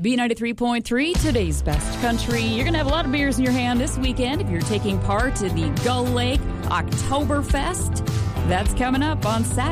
B93.3, today's best country. You're going to have a lot of beers in your hand this weekend if you're taking part in the Gull Lake Oktoberfest. That's coming up on Saturday.